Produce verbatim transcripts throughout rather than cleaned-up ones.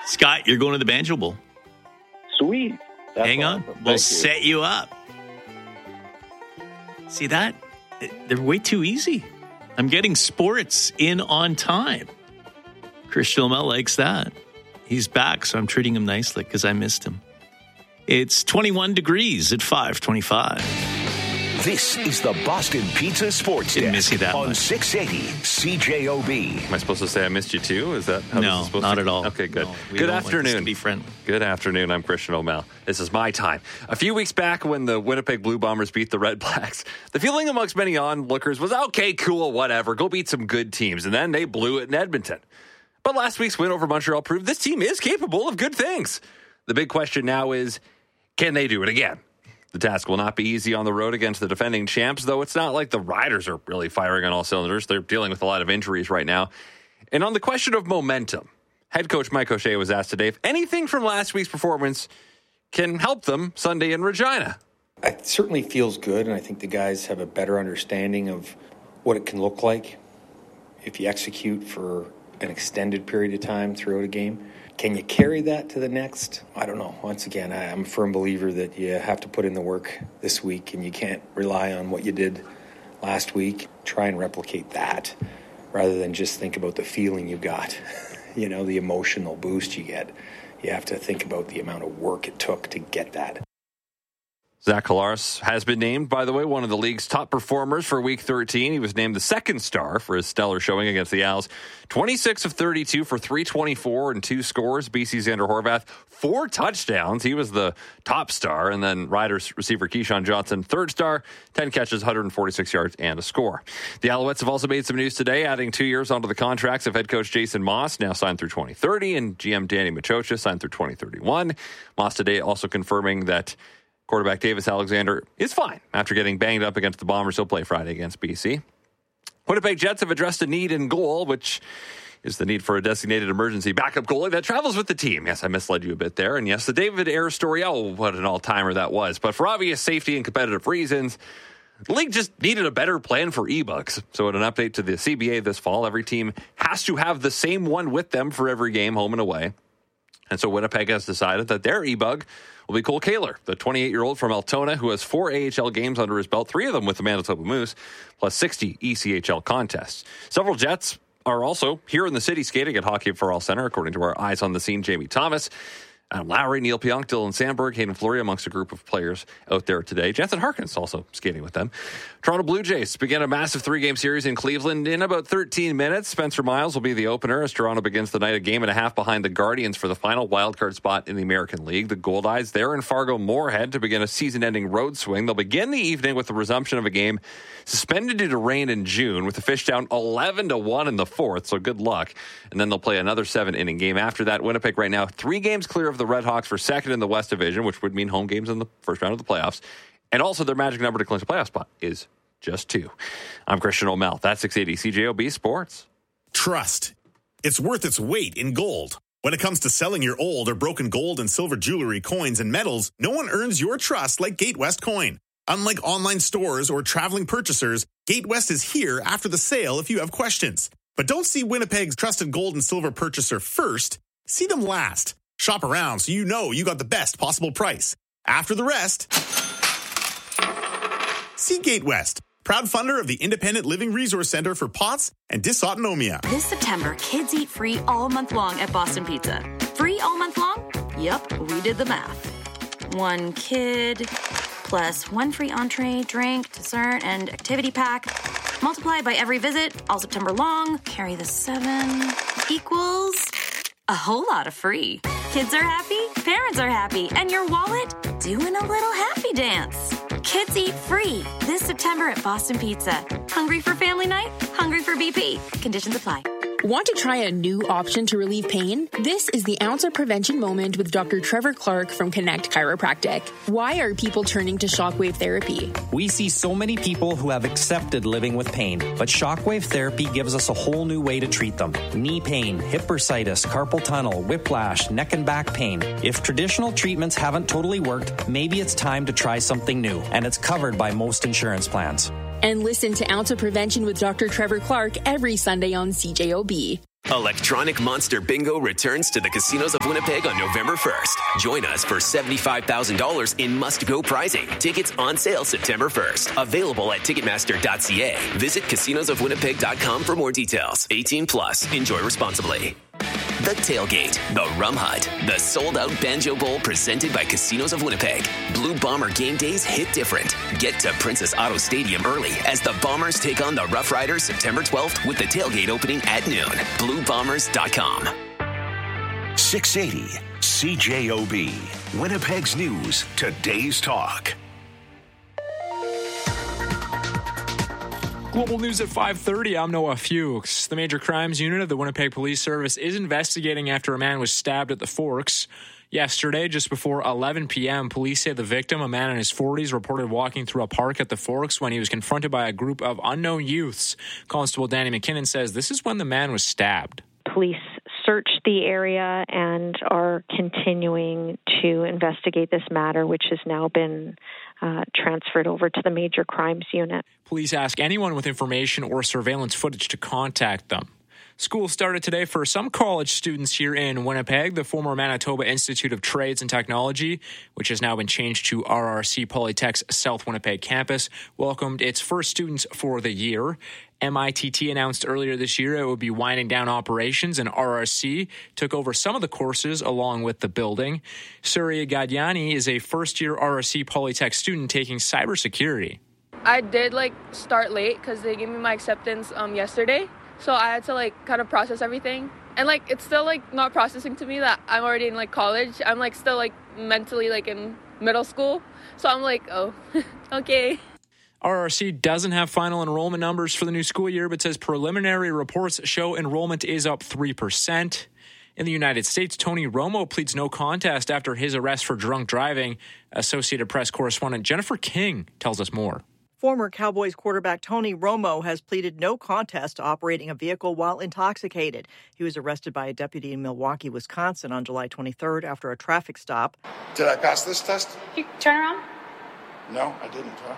Scott, you're going to the Banjo Bowl. Sweet. That's Hang on. awesome. We'll Thank set you up. See that? They're way too easy. I'm getting sports in on time. Christian Lamel likes that. He's back, so I'm treating him nicely because I missed him. It's twenty-one degrees at five twenty-five. This is the Boston Pizza Sports Didn't Desk miss you that on much. six eighty C J O B. Am I supposed to say I missed you too? Is that how No, this is supposed not to? at all. Okay, good. No, we good don't like this afternoon. to be friendly. Good afternoon. I'm Christian O'Mell. This is my time. A few weeks back, when the Winnipeg Blue Bombers beat the Red Blacks, the feeling amongst many onlookers was, okay, cool, whatever. Go beat some good teams. And then they blew it in Edmonton. But last week's win over Montreal proved this team is capable of good things. The big question now is, can they do it again? The task will not be easy on the road against the defending champs, though it's not like the Riders are really firing on all cylinders. They're dealing with a lot of injuries right now. And on the question of momentum, head coach Mike O'Shea was asked today if anything from last week's performance can help them Sunday in Regina. It certainly feels good, and I think the guys have a better understanding of what it can look like if you execute for an extended period of time throughout a game. Can you carry that to the next? I don't know. Once again, I, I'm a firm believer that you have to put in the work this week, and you can't rely on what you did last week. Try and replicate that rather than just think about the feeling you got, you know, the emotional boost you get. You have to think about the amount of work it took to get that. Zach Collaros has been named, by the way, one of the league's top performers for Week thirteen. He was named the second star for his stellar showing against the Owls. twenty-six of thirty-two for three twenty-four and two scores. B C's Xander Horvath, four touchdowns. He was the top star. And then Riders receiver Keyshawn Johnson, third star, ten catches, one hundred forty-six yards, and a score. The Alouettes have also made some news today, adding two years onto the contracts of head coach Jason Moss, now signed through twenty thirty, and G M Danny Machocha signed through twenty thirty-one. Moss today also confirming that quarterback Davis Alexander is fine after getting banged up against the Bombers. He'll play Friday against B C. Winnipeg Jets have addressed a need in goal, which is the need for a designated emergency backup goalie that travels with the team. Yes, I misled you a bit there. And yes, the David Ayres story, oh, what an all-timer that was. But for obvious safety and competitive reasons, the league just needed a better plan for e-bugs. So in an update to the C B A this fall, every team has to have the same one with them for every game, home and away. And so Winnipeg has decided that their e-bug will be Cole Kaler, the twenty-eight-year-old from Altona who has four A H L games under his belt, three of them with the Manitoba Moose, plus sixty E C H L contests. Several Jets are also here in the city skating at Hockey for All Center, according to our eyes on the scene, Jamie Thomas, Adam Lowry, Neil Pionk, Dylan Sandberg, Hayden Fleury amongst a group of players out there today. Jansen Harkins also skating with them. Toronto Blue Jays began a massive three-game series in Cleveland in about thirteen minutes. Spencer Miles will be the opener as Toronto begins the night a game and a half behind the Guardians for the final wildcard spot in the American League. The Gold Eyes, they're in Fargo-Moorhead to begin a season-ending road swing. They'll begin the evening with the resumption of a game suspended due to rain in June, with the Fish down eleven to one in the fourth, so good luck. And then they'll play another seven-inning game after that. Winnipeg right now three games clear of the Red Hawks for second in the West Division, which would mean home games in the first round of the playoffs. And also their magic number to clinch a playoff spot is just two. I'm Christian O'Mell. That's six eighty C J O B Sports. Trust. It's worth its weight in gold. When it comes to selling your old or broken gold and silver jewelry, coins, and metals, no one earns your trust like GateWest Coin. Unlike online stores or traveling purchasers, GateWest is here after the sale if you have questions. But don't see Winnipeg's trusted gold and silver purchaser first. See them last. Shop around so you know you got the best possible price. After the rest, see GateWest, proud funder of the Independent Living Resource Center for P O T S and Dysautonomia. This September, kids eat free all month long at Boston Pizza. Free all month long? Yup, we did the math. One kid plus one free entree, drink, dessert, and activity pack. Multiply by every visit, all September long. Carry the seven equals a whole lot of free. Kids are happy, parents are happy, and your wallet doing a little happy dance. Kids eat free this September at Boston Pizza. Hungry for family night? Hungry for B P. Conditions apply. Want to try a new option to relieve pain? This is the Ounce of Prevention Moment with Doctor Trevor Clark from Connect Chiropractic. Why are people turning to shockwave therapy? We see so many people who have accepted living with pain, but shockwave therapy gives us a whole new way to treat them. Knee pain, hip bursitis, carpal tunnel, whiplash, neck and back pain. If traditional treatments haven't totally worked, maybe it's time to try something new, and it's covered by most insurance plans. And listen to Ounce of Prevention with Doctor Trevor Clark every Sunday on C J O B. Electronic Monster Bingo returns to the casinos of Winnipeg on November first. Join us for seventy-five thousand dollars in must-go prizing. Tickets on sale September first. Available at ticketmaster dot c a. Visit casinos of winnipeg dot com for more details. eighteen plus. Enjoy responsibly. The Tailgate, the Rum Hut, the sold-out Banjo Bowl presented by Casinos of Winnipeg. Blue Bomber game days hit different. Get to Princess Auto Stadium early as the Bombers take on the Rough Riders September twelfth with the tailgate opening at noon. blue bombers dot com. six eighty C J O B. Winnipeg's News. Today's Talk. Global News at five thirty. I'm Noah Fuchs. The Major Crimes Unit of the Winnipeg Police Service is investigating after a man was stabbed at the Forks. Yesterday, just before eleven p.m., police say the victim, a man in his forties, reported walking through a park at the Forks when he was confronted by a group of unknown youths. Constable Danny McKinnon says this is when the man was stabbed. Police searched the area and are continuing to investigate this matter, which has now been uh, transferred over to the Major Crimes Unit. Police ask anyone with information or surveillance footage to contact them. School started today for some college students here in Winnipeg. The former Manitoba Institute of Trades and Technology, which has now been changed to R R C Polytech's South Winnipeg campus, welcomed its first students for the year. M I T T announced earlier this year it would be winding down operations, and R R C took over some of the courses along with the building. Surya Gadjani is a first-year R R C Polytech student taking cybersecurity. I did, like, start late because they gave me my acceptance um, yesterday. So I had to, like, kind of process everything. And, like, it's still, like, not processing to me that I'm already in, like, college. I'm, like, still, like, mentally, like, in middle school. So I'm like, oh, okay. R R C doesn't have final enrollment numbers for the new school year, but says preliminary reports show enrollment is up three percent. In the United States, Tony Romo pleads no contest after his arrest for drunk driving. Associated Press correspondent Jennifer King tells us more. Former Cowboys quarterback Tony Romo has pleaded no contest to operating a vehicle while intoxicated. He was arrested by a deputy in Milwaukee, Wisconsin on July twenty-third after a traffic stop. Did I pass this test? You turn around? No, I didn't, huh?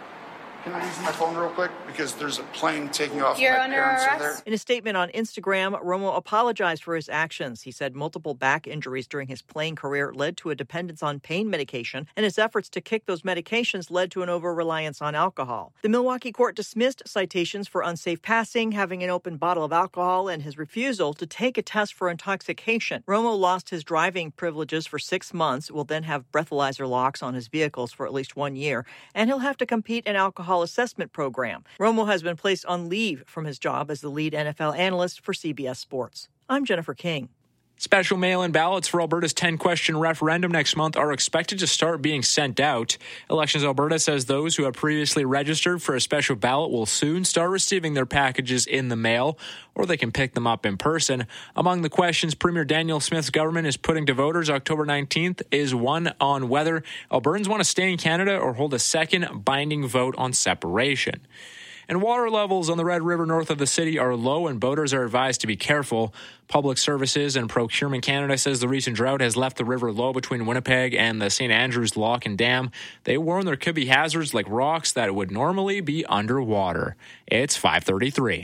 Can I use my phone real quick? Because there's a plane taking off. You're my under parents arrest? Are there. In a statement on Instagram, Romo apologized for his actions. He said multiple back injuries during his playing career led to a dependence on pain medication, and his efforts to kick those medications led to an over-reliance on alcohol. The Milwaukee court dismissed citations for unsafe passing, having an open bottle of alcohol, and his refusal to take a test for intoxication. Romo lost his driving privileges for six months, will then have breathalyzer locks on his vehicles for at least one year, and he'll have to compete in alcohol assessment program. Romo has been placed on leave from his job as the lead N F L analyst for C B S Sports. I'm Jennifer King. Special mail-in ballots for Alberta's ten-question referendum next month are expected to start being sent out. Elections Alberta says those who have previously registered for a special ballot will soon start receiving their packages in the mail, or they can pick them up in person. Among the questions Premier Daniel Smith's government is putting to voters October nineteenth is one on whether Albertans want to stay in Canada or hold a second binding vote on separation. And water levels on the Red River north of the city are low, and boaters are advised to be careful. Public Services and Procurement Canada says the recent drought has left the river low between Winnipeg and the Saint Andrews Lock and Dam. They warn there could be hazards like rocks that would normally be underwater. It's five thirty-three.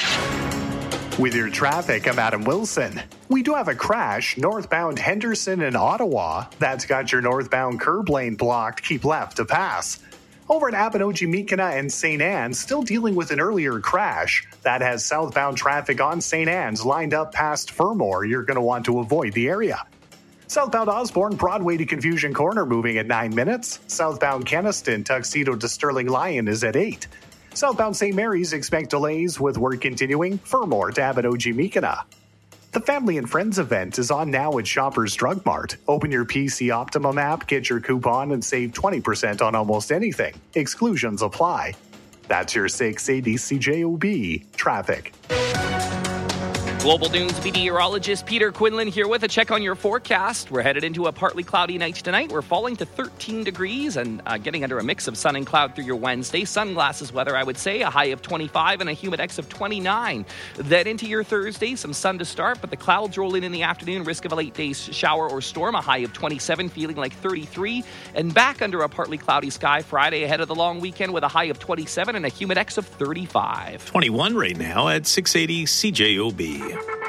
With your traffic, I'm Adam Wilson. We do have a crash northbound Henderson and Ottawa. That's got your northbound curb lane blocked. Keep left to pass. Over at Abinogi-Mikana and Saint Anne's, still dealing with an earlier crash. That has southbound traffic on Saint Anne's lined up past Fermor. You're going to want to avoid the area. Southbound Osborne, Broadway to Confusion Corner moving at nine minutes. Southbound Keniston, Tuxedo to Sterling Lion is at eight. Southbound Saint Mary's, expect delays with work continuing. Fermor to Abinogi-Mikana. The Family and Friends event is on now at Shoppers Drug Mart. Open your P C Optimum app, get your coupon, and save twenty percent on almost anything. Exclusions apply. That's your six eighty C J O B traffic. Global News meteorologist Peter Quinlan here with a check on your forecast. We're headed into a partly cloudy night tonight. We're falling to thirteen degrees and uh, getting under a mix of sun and cloud through your Wednesday. Sunglasses weather, I would say, a high of twenty-five and a humidex of twenty-nine. Then into your Thursday, some sun to start, but the clouds roll in in the afternoon. Risk of a late day shower or storm, a high of twenty-seven, feeling like thirty-three. And back under a partly cloudy sky Friday ahead of the long weekend with a high of twenty-seven and a humidex of thirty-five. twenty-one right now at six eighty C J O B.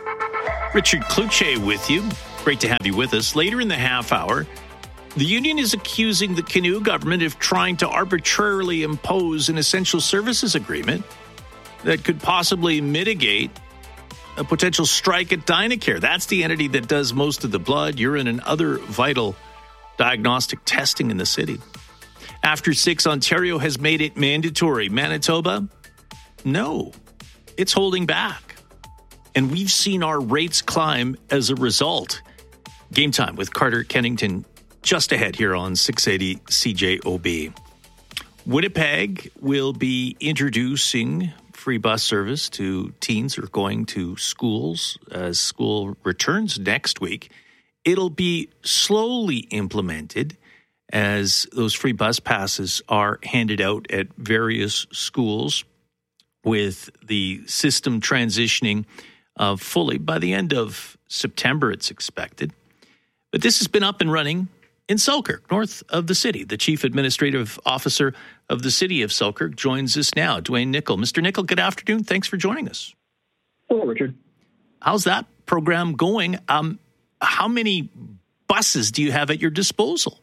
Richard Kluche with you. Great to have you with us. Later in the half hour, the union is accusing the Canoe government of trying to arbitrarily impose an essential services agreement that could possibly mitigate a potential strike at Dynacare. That's the entity that does most of the blood, urine, and other vital diagnostic testing in the city. After six, Ontario has made it mandatory. Manitoba, no, it's holding back. And we've seen our rates climb as a result. Game time with Carter Kennington just ahead here on six eighty C J O B. Winnipeg will be introducing free bus service to teens who are going to schools as school returns next week. It'll be slowly implemented as those free bus passes are handed out at various schools, with the system transitioning uh, fully by the end of September, it's expected. But this has been up and running in Selkirk, north of the city. The Chief Administrative Officer of the City of Selkirk joins us now, Dwayne Nickel. Mister Nickel, good afternoon. Thanks for joining us. Hello, Richard. How's that program going? Um, how many buses do you have at your disposal?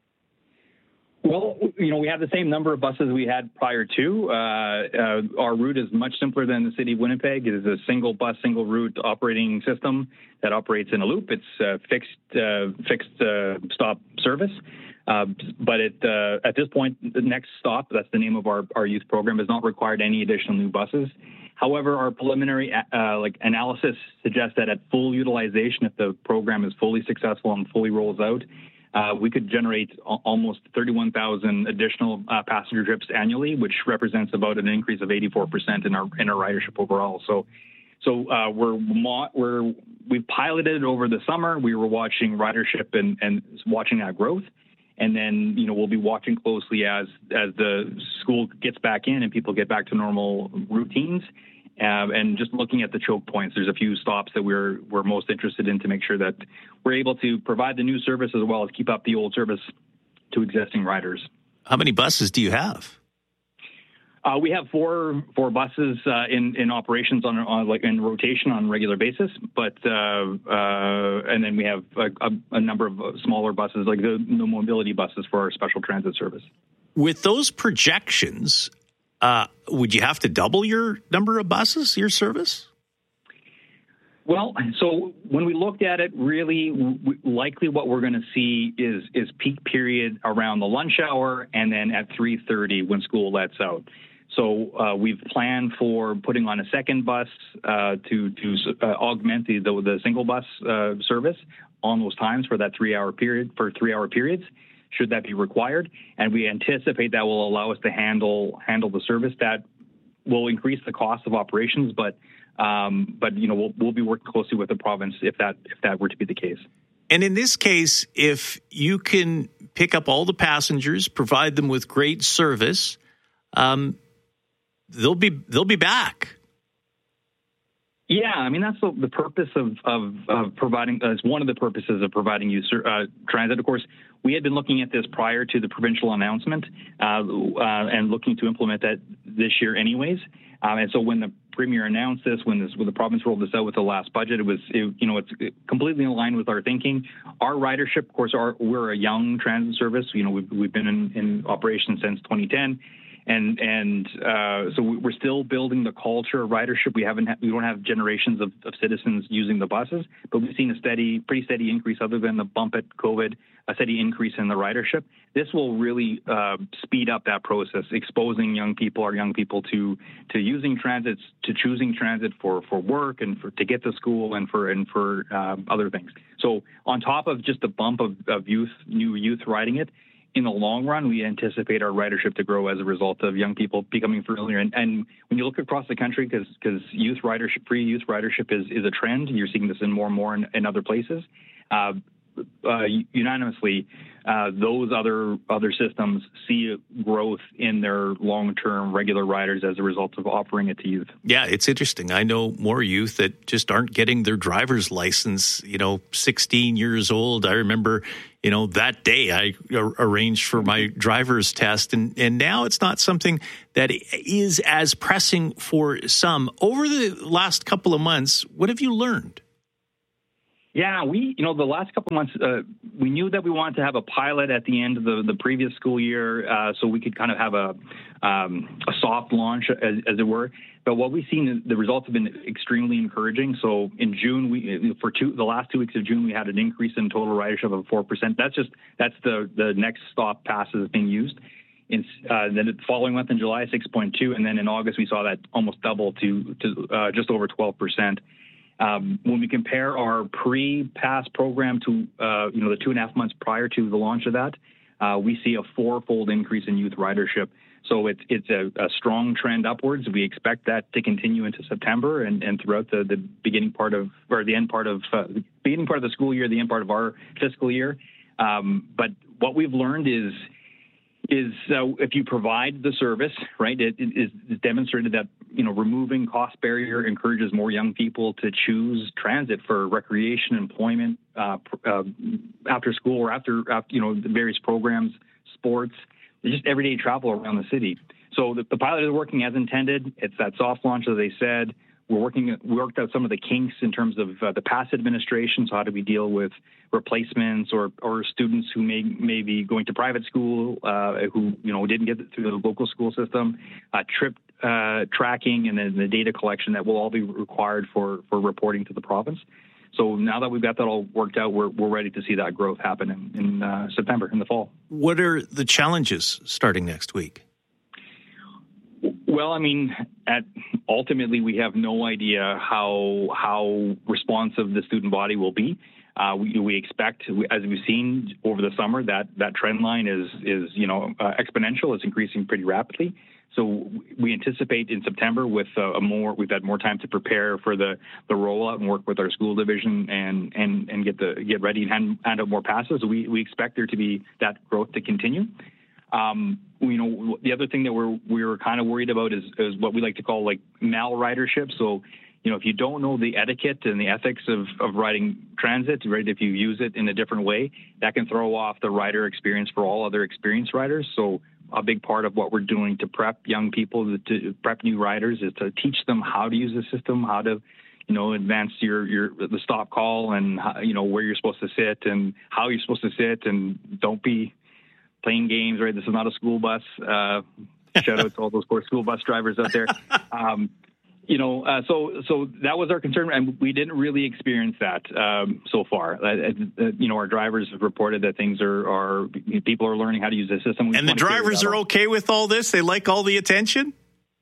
Well, you know, we have the same number of buses we had prior to. Uh, uh, our route is much simpler than the city of Winnipeg. It is a single bus, single route operating system that operates in a loop. It's uh, fixed, uh, fixed uh, stop service. Uh, but it, uh, at this point, the next stop, that's the name of our, our youth program, has not required any additional new buses. However, our preliminary uh, like analysis suggests that at full utilization, if the program is fully successful and fully rolls out, Uh, we could generate almost thirty-one thousand additional uh, passenger trips annually, which represents about an increase of eighty-four percent in our in our ridership overall. So, so uh, we're we're we've piloted it over the summer. We were watching ridership and, and watching that growth, and then you know we'll be watching closely as as the school gets back in and people get back to normal routines. Uh, and just looking at the choke points, there's a few stops that we're we're most interested in to make sure that we're able to provide the new service as well as keep up the old service to existing riders. How many buses do you have? Uh, we have four four buses uh, in in operations on, on like in rotation on a regular basis, but uh, uh, and then we have a, a, a number of smaller buses like the, the mobility buses for our special transit service. With those projections, Uh, would you have to double your number of buses, your service? Well, so when we looked at it, really, w- likely what we're going to see is is peak period around the lunch hour and then at three thirty when school lets out. So uh, we've planned for putting on a second bus uh, to to uh, augment the, the the single bus uh, service on those times for that three hour period for three hour periods, should that be required. And we anticipate that will allow us to handle handle the service. That will increase the cost of operations, but um, but you know we'll we'll be working closely with the province if that if that were to be the case. And in this case, if you can pick up all the passengers, provide them with great service, um, they'll be they'll be back. Yeah, I mean, that's the, the purpose of, of, of providing, uh, it's one of the purposes of providing youth uh, transit. Of course, we had been looking at this prior to the provincial announcement uh, uh, and looking to implement that this year anyways. Um, and so when the Premier announced this, when, this, when the province rolled this out with the last budget, it was, it, you know, it's completely in line with our thinking. Our ridership, of course, our, we're a young transit service. You know, we've, we've been in, in operation since twenty ten. And and uh, so we're still building the culture of ridership. We haven't ha- we don't have generations of, of citizens using the buses, but we've seen a steady, pretty steady increase. Other than the bump at COVID, a steady increase in the ridership. This will really uh, speed up that process, exposing young people, our young people, to to using transit, to choosing transit for, for work and for to get to school and for and for um, other things. So on top of just the bump of, of youth, new youth riding it. In the long run, we anticipate our ridership to grow as a result of young people becoming familiar. And, and when you look across the country, because because youth ridership, free youth ridership is, is a trend. You're seeing this in more and more in, in other places. Uh, uh, unanimously, uh, those other other systems see growth in their long-term regular riders as a result of offering it to youth. Yeah, it's interesting. I know more youth that just aren't getting their driver's license, you know, sixteen years old. I remember, you know, that day I arranged for my driver's test, and, and now it's not something that is as pressing for some. Over the last couple of months, what have you learned? Yeah, we, you know, the last couple of months, uh, we knew that we wanted to have a pilot at the end of the, the previous school year, uh, so we could kind of have a um, a soft launch, as, as it were. But what we've seen, the results have been extremely encouraging. So in June, we for two the last two weeks of June, we had an increase in total ridership of four percent. That's just that's the the next stop passes being used. In, uh, then the following month in July, six point two, and then in August we saw that almost double to to uh, just over twelve percent. Um, when we compare our pre-pass program to, uh, you know, the two and a half months prior to the launch of that, uh, we see a four-fold increase in youth ridership. So it's it's a, a strong trend upwards. We expect that to continue into September and, and throughout the, the beginning part of, or the end part of, uh, the beginning part of the school year, the end part of our fiscal year. Um, but what we've learned is, is uh, if you provide the service, right, it, it is it's demonstrated that, you know, removing cost barrier encourages more young people to choose transit for recreation, employment, uh, uh, after school or after, after, you know, the various programs, sports, just everyday travel around the city. So the, the pilot is working as intended. It's that soft launch, as they said. We're working, we worked out some of the kinks in terms of uh, the pass administration. So how do we deal with replacements or, or students who may, may be going to private school, uh, who, you know, didn't get it through the local school system, uh, trip uh, tracking, and then the data collection that will all be required for, for reporting to the province. So now that we've got that all worked out, we're, we're ready to see that growth happen in, in uh, September, in the fall. What are the challenges starting next week? Well, I mean, at, ultimately, we have no idea how how responsive the student body will be. Uh, we, we expect, as we've seen over the summer, that that trend line is is you know uh, exponential. It's increasing pretty rapidly. So we anticipate in September, with uh, a more we've had more time to prepare for the, the rollout and work with our school division and and and get the get ready and hand, hand out more passes. We we expect there to be that growth to continue. Um, you know, the other thing that we're we were kind of worried about is, is what we like to call like malridership. So, you know, if you don't know the etiquette and the ethics of, of riding transit, right, if you use it in a different way, that can throw off the rider experience for all other experienced riders. So a big part of what we're doing to prep young people, to prep new riders, is to teach them how to use the system, how to, you know, advance your, your the stop call, and how, you know, where you're supposed to sit and how you're supposed to sit, and don't be playing games, right? This is not a school bus. Uh, shout out to all those poor school bus drivers out there. Um, you know, uh, so so that was our concern, and we didn't really experience that um, so far. Uh, uh, you know, our drivers have reported that things are, are people are learning how to use the system. We and the drivers are okay with all this? They like all the attention?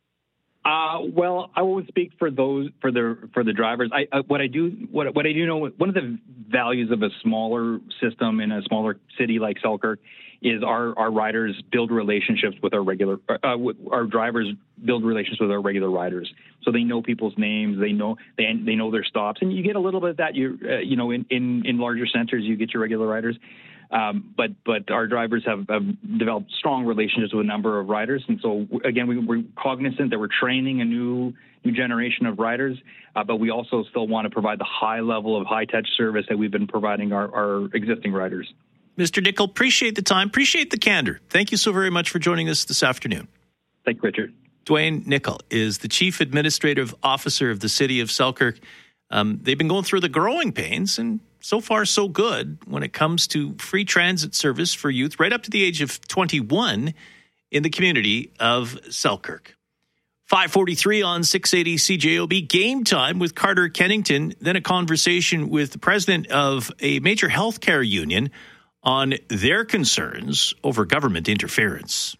Uh, well, I won't speak for those for the for the drivers. I uh, what I do what what I do know, one of the values of a smaller system in a smaller city like Selkirk is our, our riders build relationships with our regular, uh, with our drivers build relationships with our regular riders. So they know people's names, they know they they know their stops, and you get a little bit of that. You uh, you know in, in, in larger centers you get your regular riders, um, but but our drivers have, have developed strong relationships with a number of riders, and so again we, we're cognizant that we're training a new new generation of riders, uh, but we also still want to provide the high level of high touch service that we've been providing our, our existing riders. Mister Nickel, appreciate the time, appreciate the candor. Thank you so very much for joining us this afternoon. Thank you, Richard. Dwayne Nickel is the Chief Administrative Officer of the City of Selkirk. Um, they've been going through the growing pains, and so far so good when it comes to free transit service for youth right up to the age of twenty-one in the community of Selkirk. five forty-three on six eighty C J O B. Game time with Carter Kennington, then a conversation with the president of a major healthcare union on their concerns over government interference.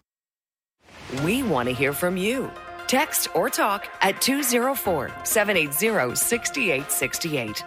We want to hear from you. Text or talk at two oh four, seven eight zero, six eight six eight.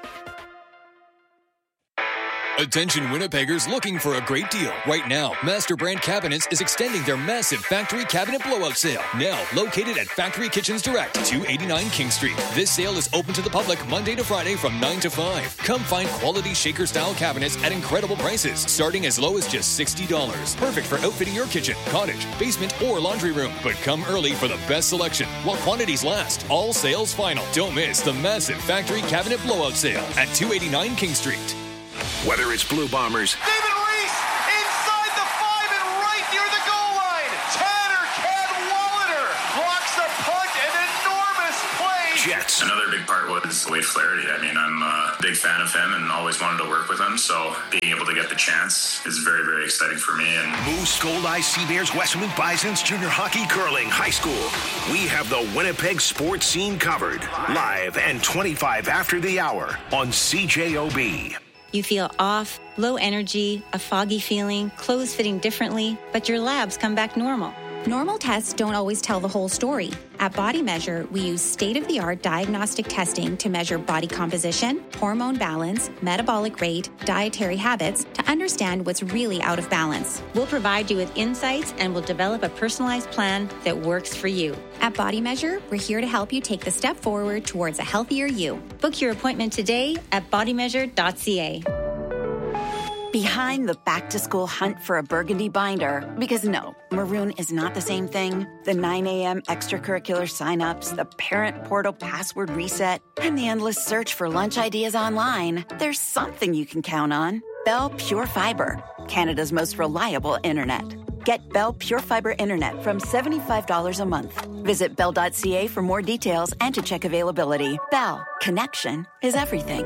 Attention Winnipeggers looking for a great deal. Right now, Master Brand Cabinets is extending their massive factory cabinet blowout sale. Now located at Factory Kitchens Direct, two eighty-nine King Street. This sale is open to the public Monday to Friday from nine to five. Come find quality shaker-style cabinets at incredible prices, starting as low as just sixty dollars. Perfect for outfitting your kitchen, cottage, basement, or laundry room. But come early for the best selection while quantities last. All sales final. Don't miss the massive factory cabinet blowout sale at two eighty-nine King Street. Whether it's Blue Bombers, David Reese inside the five and right near the goal line. Tanner Cadwallader blocks the punt, an enormous play. Jets, Another big part was Wade Flaherty. I mean, I'm a big fan of him and always wanted to work with him, so being able to get the chance is very, very exciting for me. And Moose, Gold Eye, Sea Bears, Westmount Bisons, Junior Hockey, Curling, High School. We have the Winnipeg sports scene covered. Live and twenty-five after the hour on C J O B. You feel off, low energy, a foggy feeling, clothes fitting differently, but your labs come back normal. Normal tests don't always tell the whole story. At Body Measure, we use state-of-the-art diagnostic testing to measure body composition, hormone balance, metabolic rate, dietary habits to understand what's really out of balance. We'll provide you with insights and will develop a personalized plan that works for you. At Body Measure, we're here to help you take the step forward towards a healthier you. Book your appointment today at body measure dot c a. Behind the back-to-school hunt for a burgundy binder, because no, maroon is not the same thing. The nine a.m. extracurricular signups, the parent portal password reset, and the endless search for lunch ideas online. There's something you can count on. Bell Pure Fiber, Canada's most reliable internet. Get Bell Pure Fiber internet from seventy-five dollars a month. Visit bell dot c a for more details and to check availability. Bell, connection is everything.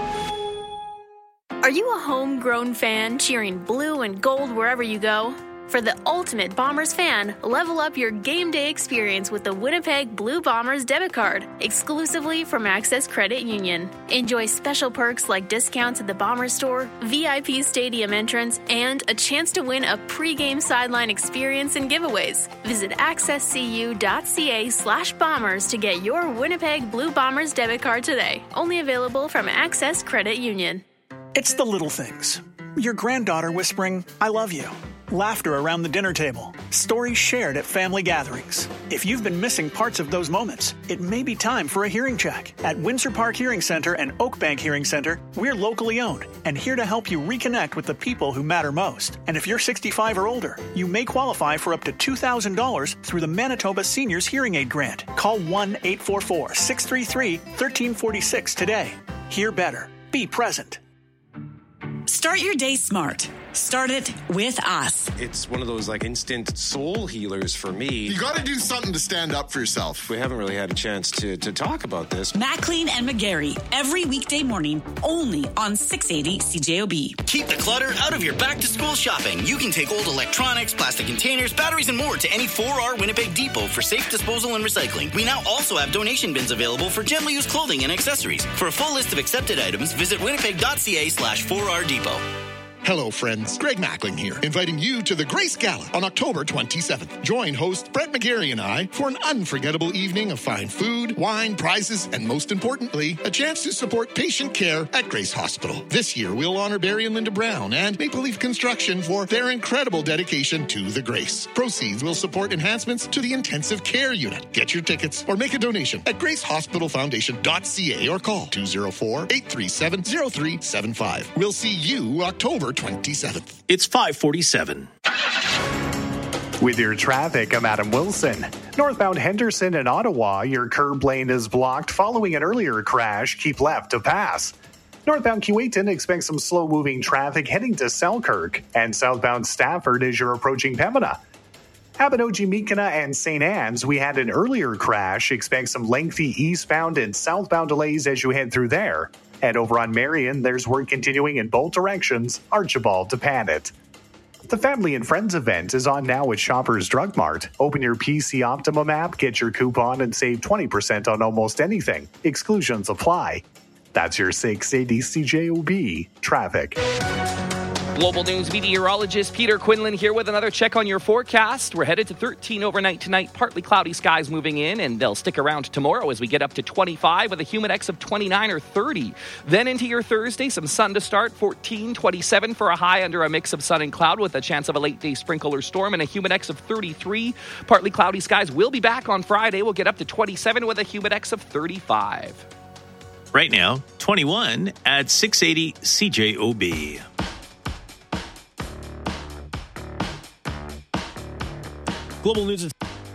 Are you a homegrown fan cheering blue and gold wherever you go? For the ultimate Bombers fan, level up your game day experience with the Winnipeg Blue Bombers debit card, exclusively from Access Credit Union. Enjoy special perks like discounts at the Bombers store, V I P stadium entrance, and a chance to win a pregame sideline experience and giveaways. Visit accesscu.ca slash bombers to get your Winnipeg Blue Bombers debit card today. Only available from Access Credit Union. It's the little things. Your granddaughter whispering, "I love you." Laughter around the dinner table. Stories shared at family gatherings. If you've been missing parts of those moments, it may be time for a hearing check. At Windsor Park Hearing Center and Oakbank Hearing Center, we're locally owned and here to help you reconnect with the people who matter most. And if you're sixty-five or older, you may qualify for up to two thousand dollars through the Manitoba Seniors Hearing Aid Grant. Call one eight four four, six three three, one three four six today. Hear better. Be present. Start your day smart. Start it with us. It's one of those like instant soul healers for me. You got to do something to stand up for yourself. We haven't really had a chance to, to talk about this. Maclean and McGarry, every weekday morning, only on six eighty C J O B. Keep the clutter out of your back-to-school shopping. You can take old electronics, plastic containers, batteries, and more to any four R Winnipeg Depot for safe disposal and recycling. We now also have donation bins available for gently used clothing and accessories. For a full list of accepted items, visit winnipeg.ca slash 4R Depot. Hello, friends. Greg Mackling here, inviting you to the Grace Gala on October twenty-seventh. Join host Brett McGarry and I for an unforgettable evening of fine food, wine, prizes, and most importantly, a chance to support patient care at Grace Hospital. This year, we'll honor Barry and Linda Brown and Maple Leaf Construction for their incredible dedication to the Grace. Proceeds will support enhancements to the intensive care unit. Get your tickets or make a donation at grace hospital foundation dot c a or call two oh four, eight three seven, oh three seven five. We'll see you October twenty-seventh. It's five forty-seven. With your traffic, I'm Adam Wilson. Northbound Henderson and Ottawa, your curb lane is blocked following an earlier crash. Keep left to pass. Northbound Keewatin expects some slow-moving traffic heading to Selkirk. And southbound Stafford as you're approaching Pembina. Abinogi-Meekina and Saint Anne's, we had an earlier crash. Expect some lengthy eastbound and southbound delays as you head through there. And over on Marion, there's work continuing in both directions, Archibald to Panet. The Family and Friends event is on now at Shoppers Drug Mart. Open your P C Optimum app, get your coupon, and save twenty percent on almost anything. Exclusions apply. That's your six eighty C J O B traffic. Global News meteorologist Peter Quinlan here with another check on your forecast. We're headed to thirteen overnight tonight. Partly cloudy skies moving in, and they'll stick around tomorrow as we get up to twenty-five with a humidex of twenty-nine or thirty. Then into your Thursday, some sun to start, fourteen, twenty-seven for a high under a mix of sun and cloud with a chance of a late-day sprinkle or storm and a humidex of thirty-three. Partly cloudy skies will be back on Friday. We'll get up to twenty-seven with a humidex of thirty-five. Right now, twenty-one at six eighty C J O B. Global News.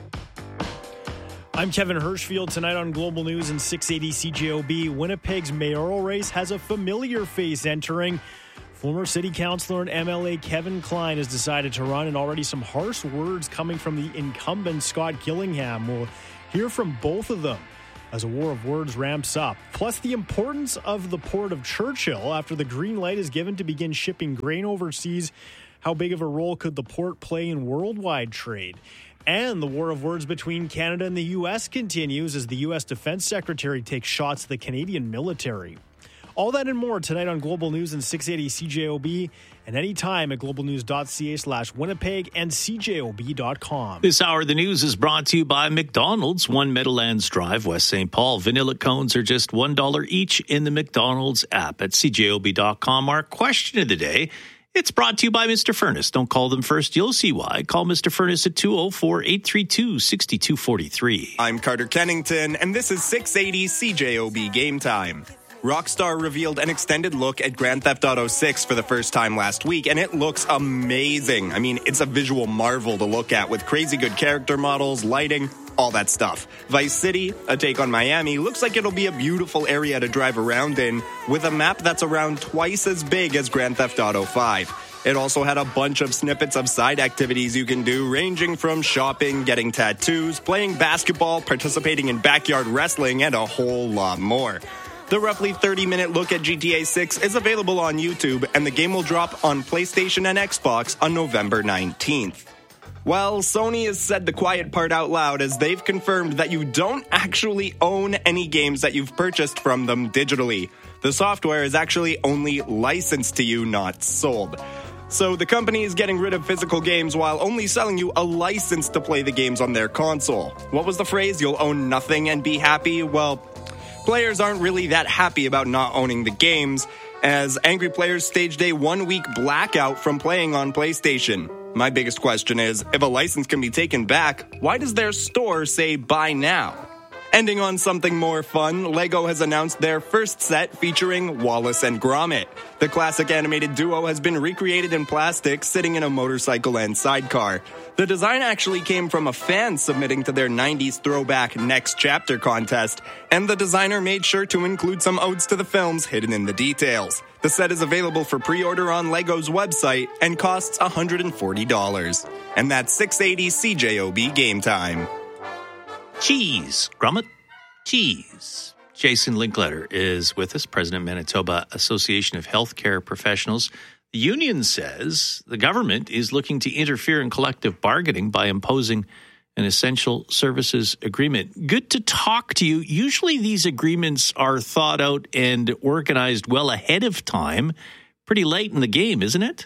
I'm Kevin Hirschfield. Tonight on Global News and six eighty C J O B, Winnipeg's mayoral race has a familiar face entering. Former city councilor and M L A Kevin Klein has decided to run, and already some harsh words coming from the incumbent Scott Gillingham. We'll hear from both of them. as a war of words ramps up. Plus, the importance of the port of Churchill after the green light is given to begin shipping grain overseas. How big of a role could the port play in worldwide trade? And the war of words between Canada and the U S continues as the U S Defense Secretary takes shots at the Canadian military. All that and more tonight on Global News and six eighty C J O B and anytime at globalnews.ca slash Winnipeg and C J O B dot com. This hour of the news is brought to you by McDonald's, one Meadowlands Drive, West Saint Paul. Vanilla cones are just one dollar each in the McDonald's app at C J O B dot com. Our question of the day, it's brought to you by Mister Furnace. Don't call them first. You'll see why. Call Mister Furnace at two oh four, eight three two, six two four three. I'm Carter Kennington, and this is six eighty C J O B Game Time. Rockstar revealed an extended look at Grand Theft Auto six for the first time last week, and it looks amazing. I mean, it's a visual marvel to look at with crazy good character models, lighting, all that stuff. Vice City, a take on Miami, looks like it'll be a beautiful area to drive around in with a map that's around twice as big as Grand Theft Auto five. It also had a bunch of snippets of side activities you can do, ranging from shopping, getting tattoos, playing basketball, participating in backyard wrestling, and a whole lot more. The roughly thirty-minute look at G T A six is available on YouTube, and the game will drop on PlayStation and Xbox on November nineteenth. Well, Sony has said the quiet part out loud as they've confirmed that you don't actually own any games that you've purchased from them digitally. The software is actually only licensed to you, not sold. So the company is getting rid of physical games while only selling you a license to play the games on their console. What was the phrase? You'll own nothing and be happy? Well, players aren't really that happy about not owning the games, as angry players staged a one-week blackout from playing on PlayStation. My biggest question is, if a license can be taken back, why does their store say buy now? Ending on something more fun, LEGO has announced their first set featuring Wallace and Gromit. The classic animated duo has been recreated in plastic, sitting in a motorcycle and sidecar. The design actually came from a fan submitting to their nineties throwback Next Chapter contest, and the designer made sure to include some odes to the films hidden in the details. The set is available for pre-order on LEGO's website and costs one hundred forty dollars. And that's six eighty C J O B Game Time. Cheese, Gromit, cheese. Jason Linkletter is with us, President Manitoba Association of Healthcare Professionals. The union says the government is looking to interfere in collective bargaining by imposing an essential services agreement. Good to talk to you. Usually these agreements are thought out and organized well ahead of time. Pretty late in the game, isn't it?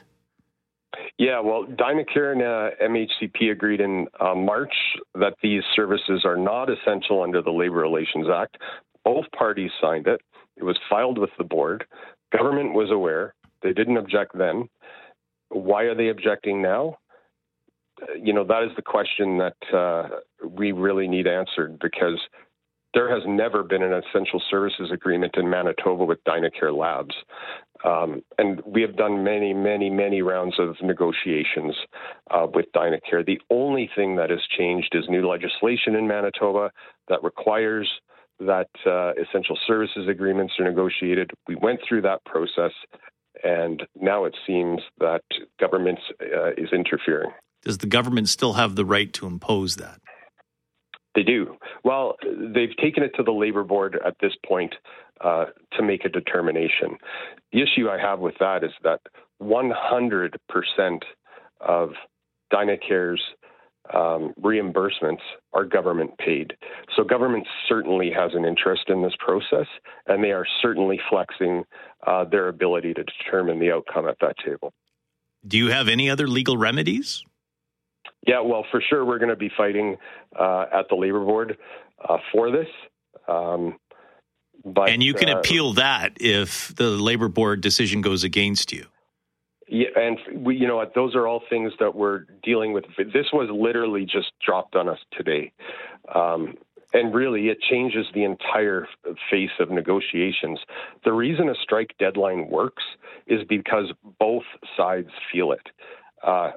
Yeah, well, Dynacare and uh, M H C P agreed in uh, March that these services are not essential under the Labor Relations Act. Both parties signed it. It was filed with the board. Government was aware. They didn't object then. Why are they objecting now? Uh, you know, that is the question that uh, we really need answered, because there has never been an essential services agreement in Manitoba with Dynacare Labs. Um, and we have done many, many, many rounds of negotiations uh, with Dynacare. The only thing that has changed is new legislation in Manitoba that requires that uh, essential services agreements are negotiated. We went through that process, and now it seems that government uh, is interfering. Does the government still have the right to impose that? They do. Well, they've taken it to the Labor Board at this point uh, to make a determination. The issue I have with that is that one hundred percent of Dynacare's um, reimbursements are government paid. So government certainly has an interest in this process, and they are certainly flexing uh, their ability to determine the outcome at that table. Do you have any other legal remedies? Yeah, well, for sure, we're going to be fighting uh, at the Labor Board uh, for this. Um, but and you can uh, appeal that if the Labor Board decision goes against you. Yeah, and we, you know, those are all things that we're dealing with. This was literally just dropped on us today. Um, and really, it changes the entire face of negotiations. The reason a strike deadline works is because both sides feel it. Uh,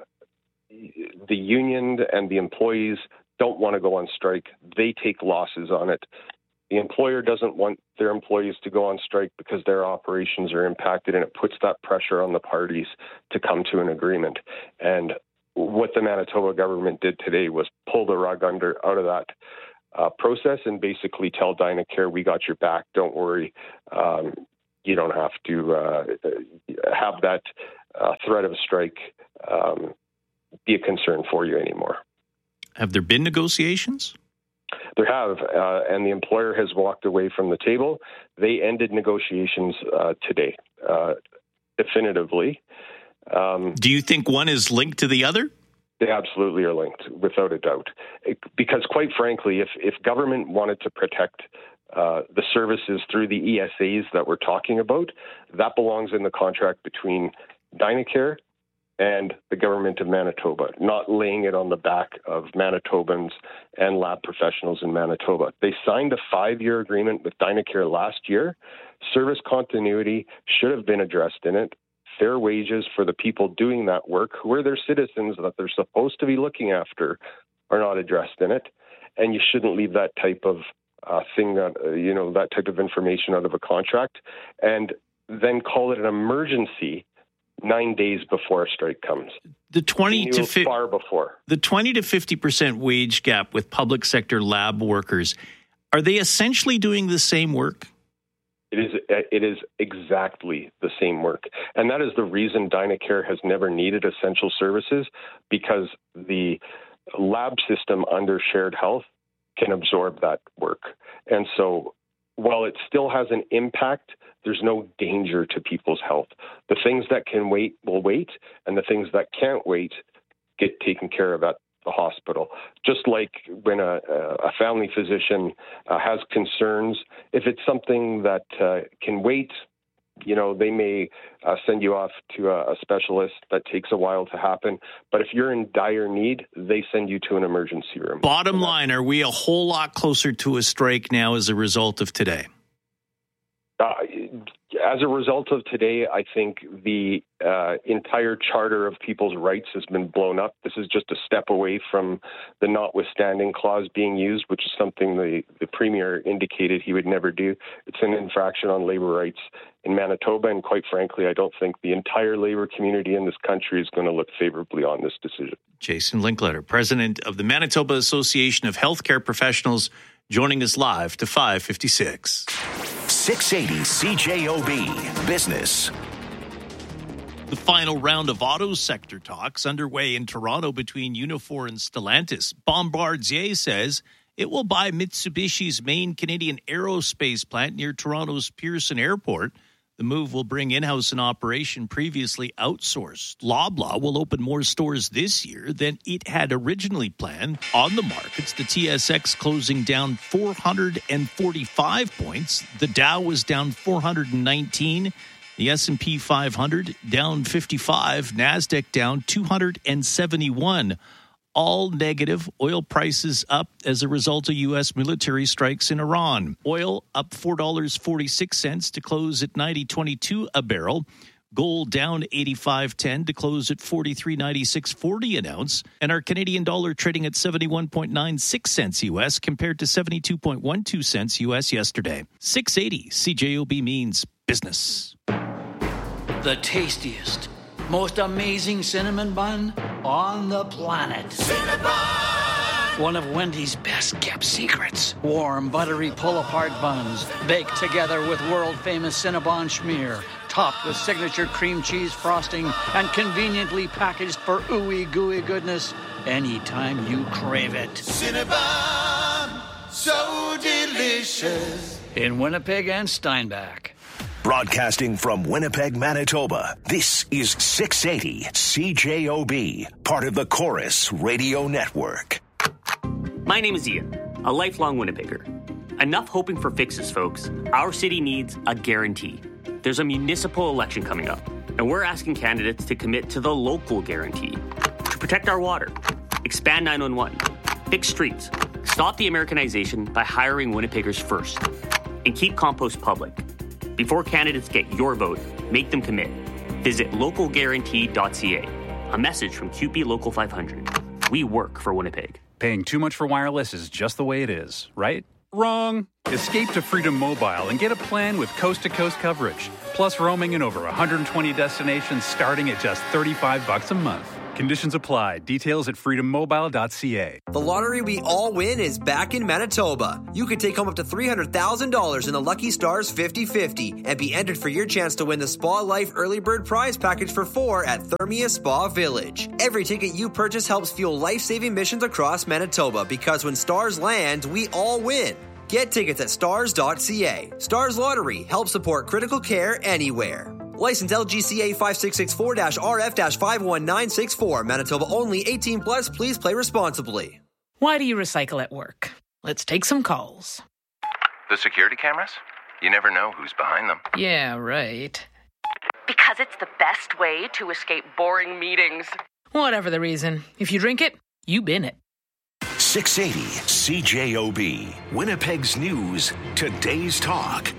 The union and the employees don't want to go on strike. They take losses on it. The employer doesn't want their employees to go on strike because their operations are impacted, and it puts that pressure on the parties to come to an agreement. And what the Manitoba government did today was pull the rug under out of that uh, process and basically tell Dynacare, we got your back, don't worry. Um, you don't have to uh, have that uh, threat of a strike um, be a concern for you anymore. Have there been negotiations? There have, uh, and the employer has walked away from the table. They ended negotiations uh, today, uh, definitively. Um, Do you think one is linked to the other? They absolutely are linked, without a doubt. It, because quite frankly, if, if government wanted to protect uh, the services through the E S As that we're talking about, that belongs in the contract between Dynacare and the government of Manitoba, not laying it on the back of Manitobans and lab professionals in Manitoba. They signed a five-year agreement with Dynacare last year. Service continuity should have been addressed in it. Fair wages for the people doing that work, who are their citizens that they're supposed to be looking after, are not addressed in it. And you shouldn't leave that type of uh, thing, that uh, you know, that type of information out of a contract, and then call it an emergency nine days before a strike comes. The twenty to fi- far before the twenty to fifty percent wage gap with public sector lab workers, are they essentially doing the same work? It is. It is exactly the same work, and that is the reason Dynacare has never needed essential services, because the lab system under Shared Health can absorb that work, and so while it still has an impact, there's no danger to people's health. The things that can wait will wait, and the things that can't wait get taken care of at the hospital. Just like when a, a family physician uh, has concerns, if it's something that uh, can wait, you know, they may uh, send you off to a, a specialist. That takes a while to happen. But if you're in dire need, they send you to an emergency room. Bottom line, are we a whole lot closer to a strike now as a result of today? Uh, as a result of today, I think the uh, entire charter of people's rights has been blown up. This is just a step away from the notwithstanding clause being used, which is something the, the Premier indicated he would never do. It's an infraction on labor rights in Manitoba, and quite frankly, I don't think the entire labor community in this country is going to look favorably on this decision. Jason Linkletter, president of the Manitoba Association of Healthcare Professionals, joining us live to five fifty-six. six eighty C J O B Business. The final round of auto sector talks underway in Toronto between Unifor and Stellantis. Bombardier says it will buy Mitsubishi's main Canadian aerospace plant near Toronto's Pearson Airport. The move will bring in-house an operation previously outsourced. Loblaw will open more stores this year than it had originally planned. On the markets, the T S X closing down four hundred forty-five points. The Dow was down four hundred nineteen. The S and P five hundred down fifty-five. NASDAQ down two hundred seventy-one. All negative. Oil prices up as a result of U S military strikes in Iran. Oil up four dollars and forty-six cents to close at ninety twenty-two a barrel. Gold down eighty-five ten to close at forty-three ninety-six forty an ounce. And our Canadian dollar trading at seventy-one point nine six cents U S compared to seventy-two point one two cents U S yesterday. six eighty C J O B means business. The tastiest, most amazing cinnamon bun on the planet. Cinnabon! One of Wendy's best kept secrets. Warm, buttery pull-apart buns, baked together with world-famous Cinnabon schmear, topped with signature cream cheese frosting, and conveniently packaged for ooey gooey goodness anytime you crave it. Cinnabon, so delicious. In Winnipeg and Steinbach. Broadcasting from Winnipeg, Manitoba, this is six eighty C J O B, part of the Chorus Radio Network. My name is Ian, a lifelong Winnipegger. Enough hoping for fixes, folks. Our city needs a guarantee. There's a municipal election coming up, and we're asking candidates to commit to the local guarantee. To protect our water, expand nine one one, fix streets, stop the Americanization by hiring Winnipeggers first, and keep compost public. Before candidates get your vote, make them commit. Visit local guarantee dot c a. A message from Q P Local five hundred. We work for Winnipeg. Paying too much for wireless is just the way it is, right? Wrong. Escape to Freedom Mobile and get a plan with coast-to-coast coverage, plus roaming in over one hundred twenty destinations starting at just thirty-five bucks a month. Conditions apply. Details at freedom mobile dot c a. The lottery we all win is back in Manitoba. You could take home up to three hundred thousand dollars in the Lucky Stars fifty fifty and be entered for your chance to win the Spa Life Early Bird Prize Package for four at Thermia Spa Village. Every ticket you purchase helps fuel life-saving missions across Manitoba, because when stars land, we all win. Get tickets at stars dot c a. Stars Lottery helps support critical care anywhere. License L G C A five six six four R F five one nine six four. Manitoba only. eighteen plus. Please play responsibly. Why do you recycle at work? Let's take some calls. The security cameras? You never know who's behind them. Yeah, right. Because it's the best way to escape boring meetings. Whatever the reason. If you drink it, you bin it. six eighty C J O B. Winnipeg's News. Today's Talk.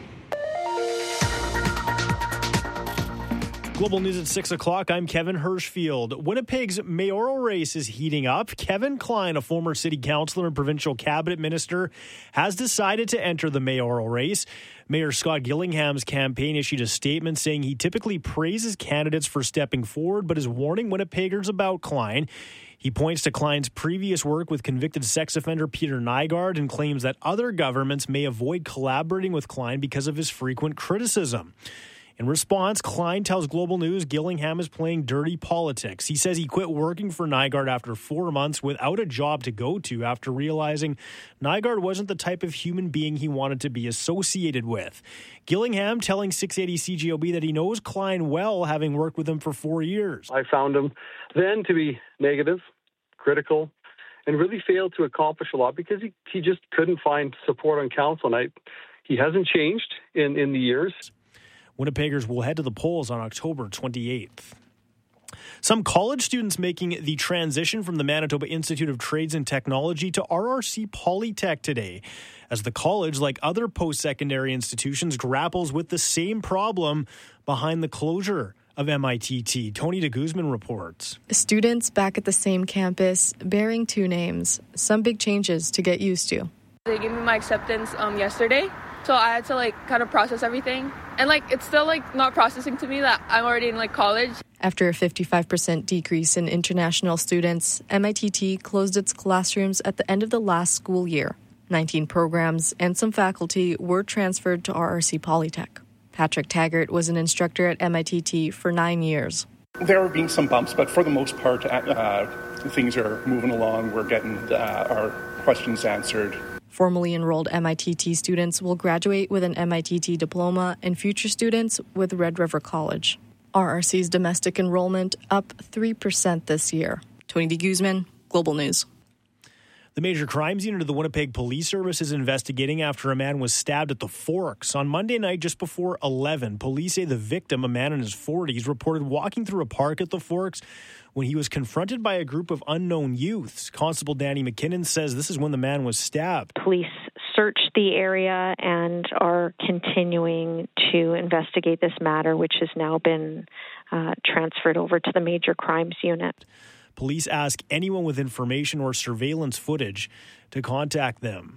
Global News at six o'clock. I'm Kevin Hirschfield. Winnipeg's mayoral race is heating up. Kevin Klein, a former city councillor and provincial cabinet minister, has decided to enter the mayoral race. Mayor Scott Gillingham's campaign issued a statement saying he typically praises candidates for stepping forward, but is warning Winnipeggers about Klein. He points to Klein's previous work with convicted sex offender Peter Nygard and claims that other governments may avoid collaborating with Klein because of his frequent criticism. In response, Klein tells Global News Gillingham is playing dirty politics. He says he quit working for Nygard after four months without a job to go to after realizing Nygard wasn't the type of human being he wanted to be associated with. Gillingham telling six eighty C J O B that he knows Klein well, having worked with him for four years. I found him then to be negative, critical, and really failed to accomplish a lot because he, he just couldn't find support on council. And I, he hasn't changed in, in the years. Winnipeggers will head to the polls on October twenty-eighth. Some college students making the transition from the Manitoba Institute of Trades and Technology to R R C Polytech today, as the college, like other post-secondary institutions, grapples with the same problem behind the closure of M I T T. Tony de Guzman reports. Students back at the same campus bearing two names. Some big changes to get used to. They gave me my acceptance um, yesterday, so I had to like kind of process everything. And like it's still like not processing to me that I'm already in like college. After a fifty-five percent decrease in international students, M I T T closed its classrooms at the end of the last school year. nineteen programs and some faculty were transferred to R R C Polytech. Patrick Taggart was an instructor at M I T T for nine years. There have been some bumps, but for the most part, uh, things are moving along. We're getting uh, our questions answered. Formally enrolled M I T T students will graduate with an M I T T diploma, and future students with Red River College. R R C's domestic enrollment up three percent this year. Tony de Guzman, Global News. The Major Crimes Unit of the Winnipeg Police Service is investigating after a man was stabbed at the Forks. On Monday night, just before eleven, police say the victim, a man in his forties, reported walking through a park at the Forks when he was confronted by a group of unknown youths. Constable Danny McKinnon says this is when the man was stabbed. Police searched the area and are continuing to investigate this matter, which has now been uh, transferred over to the Major Crimes Unit. Police ask anyone with information or surveillance footage to contact them.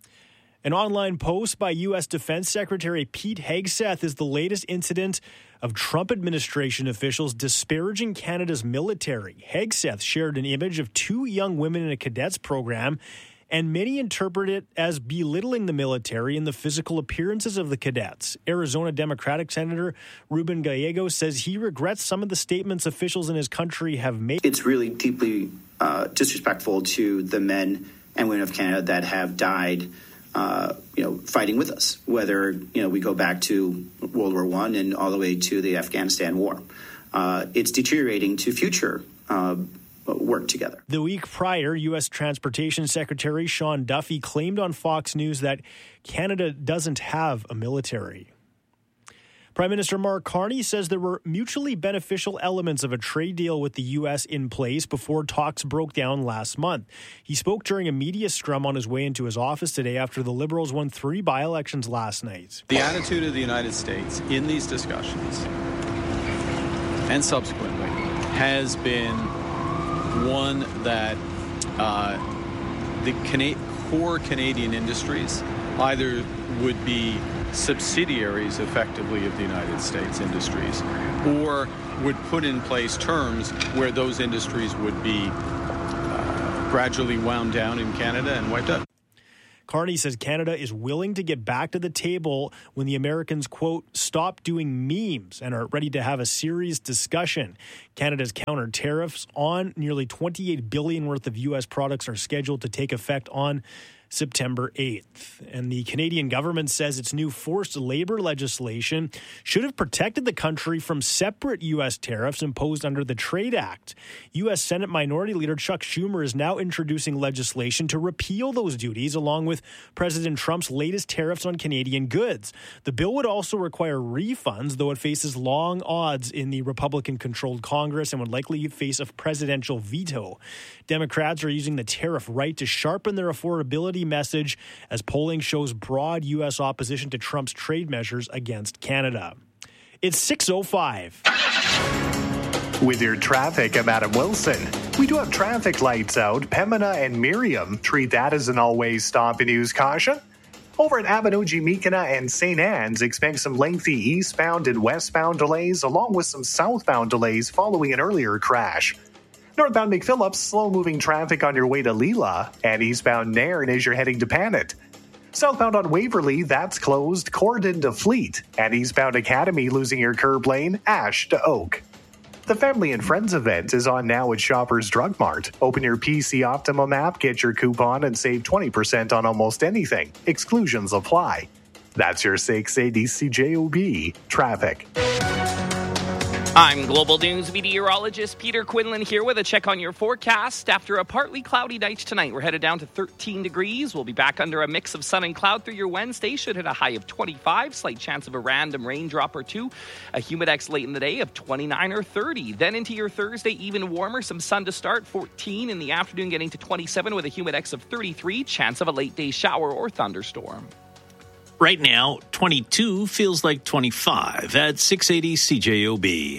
An online post by U S Defense Secretary Pete Hegseth is the latest incident of Trump administration officials disparaging Canada's military. Hegseth shared an image of two young women in a cadets program, and many interpret it as belittling the military and the physical appearances of the cadets. Arizona Democratic Senator Ruben Gallego says he regrets some of the statements officials in his country have made. It's really deeply uh, disrespectful to the men and women of Canada that have died Uh, you know, fighting with us, whether, you know, we go back to World War One and all the way to the Afghanistan war. Uh, it's deteriorating to future uh, work together. The week prior, U S Transportation Secretary Sean Duffy claimed on Fox News that Canada doesn't have a military. Prime Minister Mark Carney says there were mutually beneficial elements of a trade deal with the U S in place before talks broke down last month. He spoke during a media scrum on his way into his office today after the Liberals won three by-elections last night. The attitude of the United States in these discussions and subsequently has been one that uh, the Cana- core Canadian industries either would be subsidiaries effectively of the United States industries, or would put in place terms where those industries would be uh, gradually wound down in Canada and wiped out. Carney says Canada is willing to get back to the table when the Americans, quote, stop doing memes and are ready to have a serious discussion. Canada's counter tariffs on nearly twenty-eight billion dollars worth of U S products are scheduled to take effect on September eighth. And the Canadian government says its new forced labor legislation should have protected the country from separate U S tariffs imposed under the Trade Act. U S Senate Minority Leader Chuck Schumer is now introducing legislation to repeal those duties, along with President Trump's latest tariffs on Canadian goods. The bill would also require refunds, though it faces long odds in the Republican-controlled Congress and would likely face a presidential veto. Democrats are using the tariff right to sharpen their affordability message as polling shows broad U S opposition to Trump's trade measures against Canada. It's six oh five. With your traffic, I'm Adam Wilson. We do have traffic lights out. Pembina and Miriam treat that as an always stop and use caution. Over at Abanoji-Mikana and Saint Anne's, expect some lengthy eastbound and westbound delays, along with some southbound delays following an earlier crash. Northbound McPhillips, slow-moving traffic on your way to Leela, and eastbound Nairn as you're heading to Panet. Southbound on Waverley, that's closed, Cordon to Fleet, and eastbound Academy losing your curb lane, Ash to Oak. The Family and Friends event is on now at Shoppers Drug Mart. Open your P C Optimum app, get your coupon, and save twenty percent on almost anything. Exclusions apply. That's your six eighty C J O B traffic. I'm Global News meteorologist Peter Quinlan here with a check on your forecast. After a partly cloudy night tonight, we're headed down to thirteen degrees. We'll be back under a mix of sun and cloud through your Wednesday. Should hit a high of twenty-five. Slight chance of a random raindrop or two. A humidex late in the day of twenty-nine or thirty. Then into your Thursday, even warmer. Some sun to start, fourteen. In the afternoon, getting to twenty-seven with a humidex of thirty-three. Chance of a late day shower or thunderstorm. Right now, twenty-two feels like twenty-five at six eighty C J O B.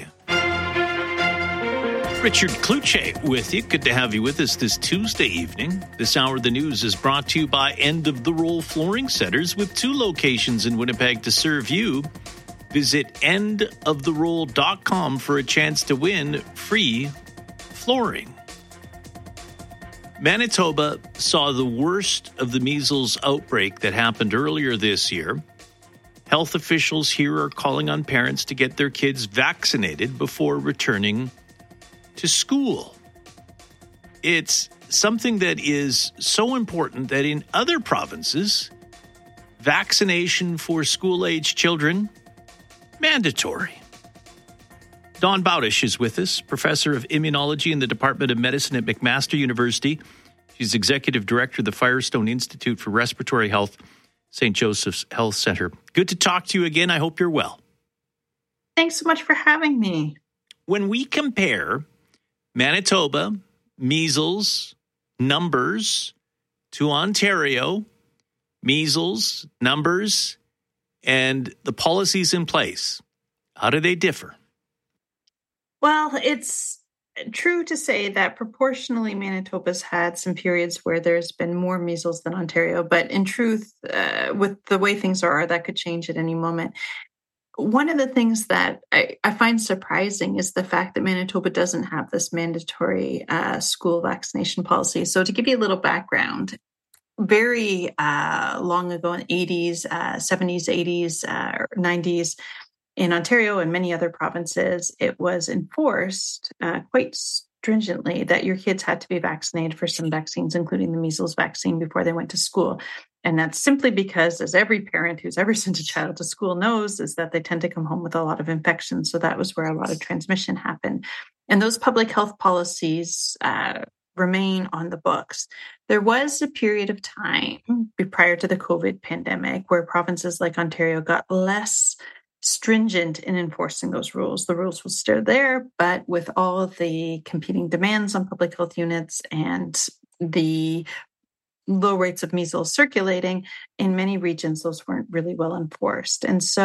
Richard Kluche with you. Good to have you with us this Tuesday evening. This hour of the news is brought to you by End of the Roll Flooring Centers with two locations in Winnipeg to serve you. Visit end of the roll dot com for a chance to win free flooring. Manitoba saw the worst of the measles outbreak that happened earlier this year. Health officials here are calling on parents to get their kids vaccinated before returning to school. It's something that is so important that in other provinces, vaccination for school-age children, mandatory. Dawn Bowdish is with us, professor of immunology in the Department of Medicine at McMaster University. She's executive director of the Firestone Institute for Respiratory Health, Saint Joseph's Health Center. Good to talk to you again. I hope you're well. Thanks so much for having me. When we compare Manitoba, measles, numbers to Ontario, measles, numbers, and the policies in place, how do they differ? Well, it's true to say that proportionally Manitoba's had some periods where there's been more measles than Ontario, but in truth, uh, with the way things are, that could change at any moment. One of the things that I, I find surprising is the fact that Manitoba doesn't have this mandatory uh, school vaccination policy. So to give you a little background, very uh, long ago in the eighties, uh, seventies, eighties, uh, nineties, in Ontario and many other provinces, it was enforced uh, quite stringently that your kids had to be vaccinated for some vaccines, including the measles vaccine, before they went to school. And that's simply because, as every parent who's ever sent a child to school knows, is that they tend to come home with a lot of infections. So that was where a lot of transmission happened. And those public health policies uh, remain on the books. There was a period of time prior to the COVID pandemic where provinces like Ontario got less stringent in enforcing those rules. The rules were still there, but with all of the competing demands on public health units and the low rates of measles circulating in many regions, those weren't really well enforced. And so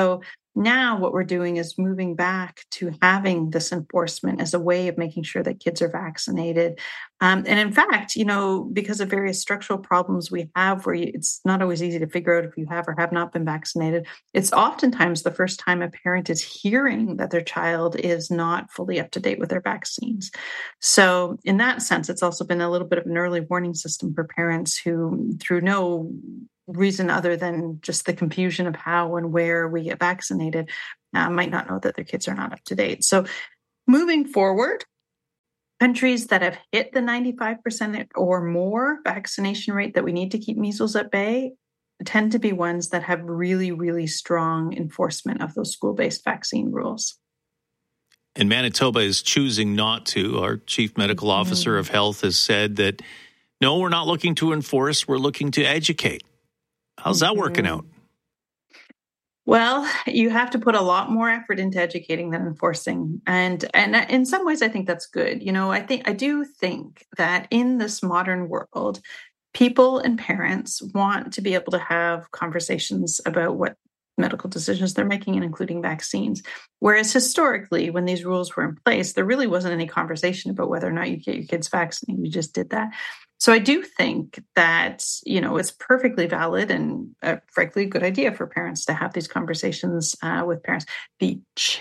Now what we're doing is moving back to having this enforcement as a way of making sure that kids are vaccinated. Um, and in fact, you know, because of various structural problems we have where you, it's not always easy to figure out if you have or have not been vaccinated, it's oftentimes the first time a parent is hearing that their child is not fully up to date with their vaccines. So in that sense, it's also been a little bit of an early warning system for parents who, through no reason other than just the confusion of how and where we get vaccinated, uh, might not know that their kids are not up to date. So moving forward, countries that have hit the ninety-five percent or more vaccination rate that we need to keep measles at bay tend to be ones that have really, really strong enforcement of those school-based vaccine rules. And Manitoba is choosing not to. Our chief medical mm-hmm. officer of health has said that, no, we're not looking to enforce, we're looking to educate. How's that working out? Well, you have to put a lot more effort into educating than enforcing. And and in some ways, I think that's good. You know, I think I do think that in this modern world, people and parents want to be able to have conversations about what medical decisions they're making, and including vaccines. Whereas historically, when these rules were in place, there really wasn't any conversation about whether or not you get your kids vaccinated. You just did that. So I do think that, you know, it's perfectly valid and a frankly good idea for parents to have these conversations uh, with parents. The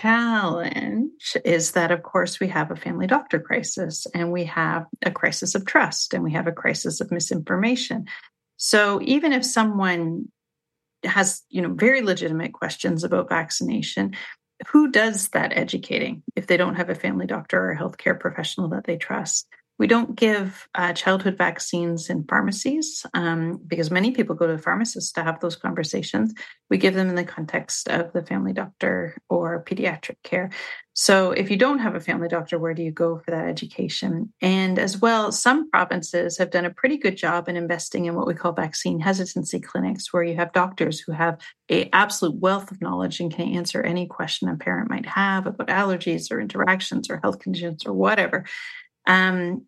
challenge is that, of course, we have a family doctor crisis, and we have a crisis of trust, and we have a crisis of misinformation. So even if someone has, you know, very legitimate questions about vaccination, who does that educating if they don't have a family doctor or a healthcare professional that they trust? We don't give uh, childhood vaccines in pharmacies um, because many people go to the pharmacist to have those conversations. We give them in the context of the family doctor or pediatric care. So if you don't have a family doctor, where do you go for that education? And as well, some provinces have done a pretty good job in investing in what we call vaccine hesitancy clinics, where you have doctors who have an absolute wealth of knowledge and can answer any question a parent might have about allergies or interactions or health conditions or whatever. Um,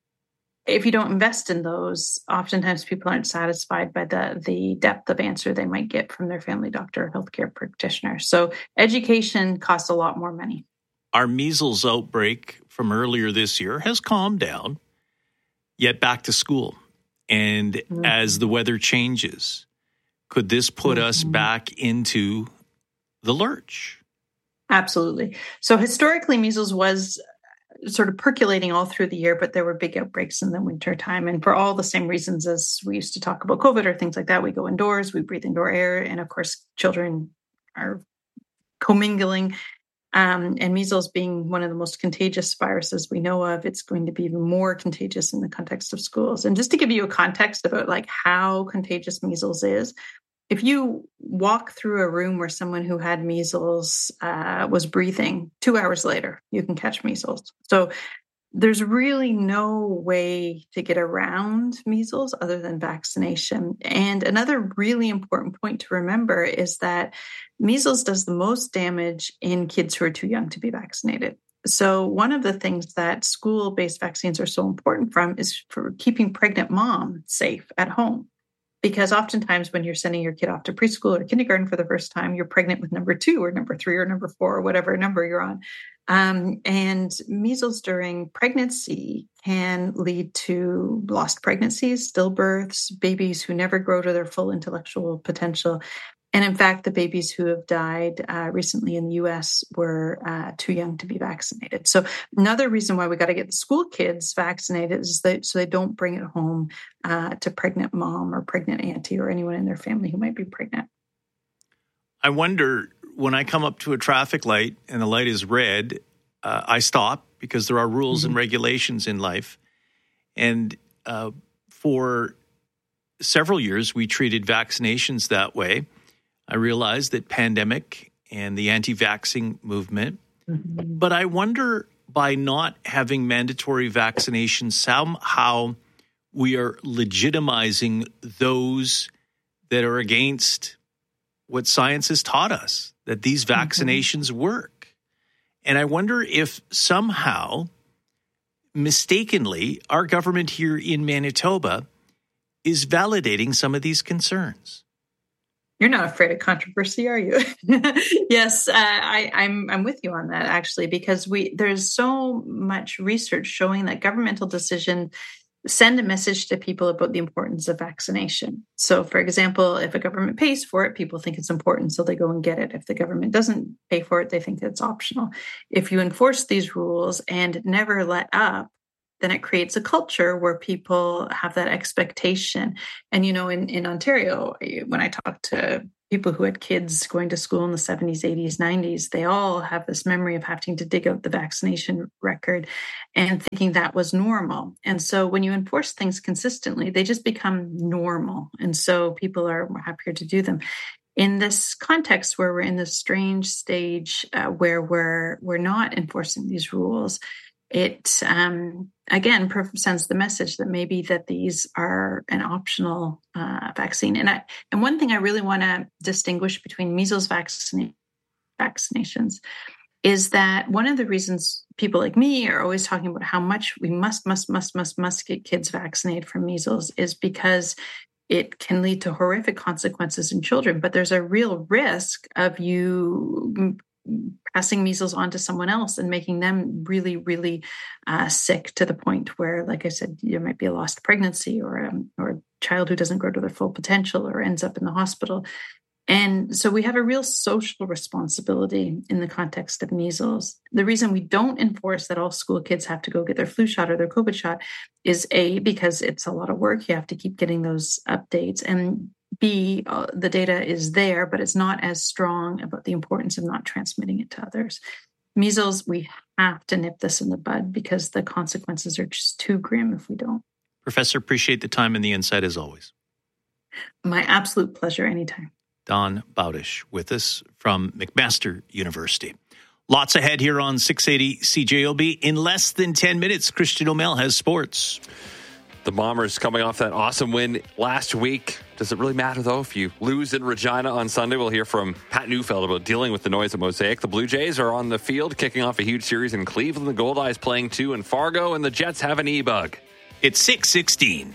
If you don't invest in those, oftentimes people aren't satisfied by the, the depth of answer they might get from their family doctor or healthcare practitioner. So education costs a lot more money. Our measles outbreak from earlier this year has calmed down, yet back to school. And mm-hmm. as the weather changes, could this put mm-hmm. us back into the lurch? Absolutely. So historically, measles was sort of percolating all through the year, but there were big outbreaks in the winter time. And for all the same reasons as we used to talk about COVID or things like that, we go indoors, we breathe indoor air. And of course, children are commingling. Um, and measles being one of the most contagious viruses we know of, it's going to be even more contagious in the context of schools. And just to give you a context about like how contagious measles is, if you walk through a room where someone who had measles uh, was breathing, two hours later, you can catch measles. So there's really no way to get around measles other than vaccination. And another really important point to remember is that measles does the most damage in kids who are too young to be vaccinated. So one of the things that school-based vaccines are so important from is for keeping pregnant mom safe at home. Because oftentimes when you're sending your kid off to preschool or kindergarten for the first time, you're pregnant with number two or number three or number four or whatever number you're on. Um, and measles during pregnancy can lead to lost pregnancies, stillbirths, babies who never grow to their full intellectual potential. And in fact, the babies who have died uh, recently in the U S were uh, too young to be vaccinated. So another reason why we got to get the school kids vaccinated is that so they don't bring it home uh, to pregnant mom or pregnant auntie or anyone in their family who might be pregnant. I wonder, when I come up to a traffic light and the light is red, uh, I stop because there are rules mm-hmm. and regulations in life. And uh, for several years, we treated vaccinations that way. I realize that pandemic and the anti-vaxxing movement, mm-hmm. but I wonder by not having mandatory vaccinations, somehow we are legitimizing those that are against what science has taught us, that these vaccinations mm-hmm. work. And I wonder if somehow, mistakenly, our government here in Manitoba is validating some of these concerns. You're not afraid of controversy, are you? Yes, uh, I, I'm. I'm with you on that actually, because we there's so much research showing that governmental decisions send a message to people about the importance of vaccination. So, for example, if a government pays for it, people think it's important, so they go and get it. If the government doesn't pay for it, they think it's optional. If you enforce these rules and never let up, then it creates a culture where people have that expectation. And, you know, in, in Ontario, when I talk to people who had kids going to school in the seventies, eighties, nineties, they all have this memory of having to dig out the vaccination record and thinking that was normal. And so when you enforce things consistently, they just become normal. And so people are more happier to do them. In this context where we're in this strange stage uh, where we're we're not enforcing these rules, it um, again sends the message that maybe that these are an optional uh, vaccine. And I, and one thing I really want to distinguish between measles vaccine, vaccinations is that one of the reasons people like me are always talking about how much we must, must, must, must, must get kids vaccinated from measles is because it can lead to horrific consequences in children. But there's a real risk of you passing measles on to someone else and making them really, really uh, sick to the point where, like I said, there might be a lost pregnancy or, um, or a child who doesn't grow to their full potential or ends up in the hospital. And so we have a real social responsibility in the context of measles. The reason we don't enforce that all school kids have to go get their flu shot or their COVID shot is A, because it's a lot of work. You have to keep getting those updates. And B, uh, the data is there, but it's not as strong about the importance of not transmitting it to others. Measles, we have to nip this in the bud because the consequences are just too grim if we don't. Professor, appreciate the time and the insight as always. My absolute pleasure anytime. Dawn Bowdish with us from McMaster University. Lots ahead here on six eighty C J O B. In less than ten minutes, Christian O'Mell has sports. The Bombers coming off that awesome win last week. Does it really matter, though, if you lose in Regina on Sunday? We'll hear from Pat Neufeld about dealing with the noise at Mosaic. The Blue Jays are on the field, kicking off a huge series in Cleveland. The Goldeyes playing two in Fargo, and the Jets have an e-bug. It's six sixteen.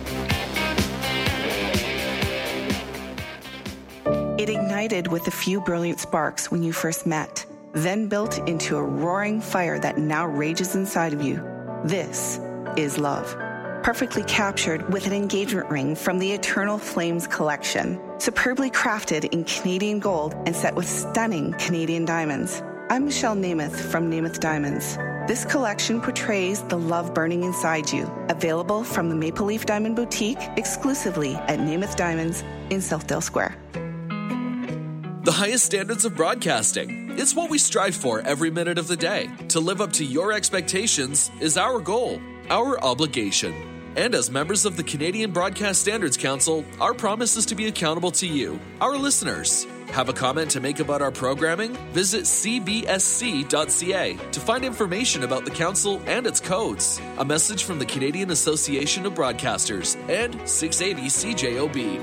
It ignited with a few brilliant sparks when you first met, then built into a roaring fire that now rages inside of you. This is love. Perfectly captured with an engagement ring from the Eternal Flames collection, superbly crafted in Canadian gold and set with stunning Canadian diamonds. I'm Michelle Namath from Namath Diamonds. This collection portrays the love burning inside you. Available from the Maple Leaf Diamond Boutique exclusively at Namath Diamonds in Southdale Square. The highest standards of broadcasting. It's what we strive for every minute of the day. To live up to your expectations is our goal, our obligation. And as members of the Canadian Broadcast Standards Council, our promise is to be accountable to you, our listeners. Have a comment to make about our programming? Visit c b s c dot c a to find information about the council and its codes. A message from the Canadian Association of Broadcasters and six eighty C J O B.